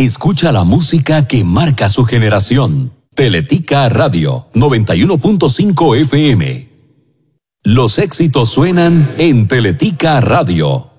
Escucha la música que marca su generación. Teletica Radio 91.5 FM. Los éxitos suenan en Teletica Radio.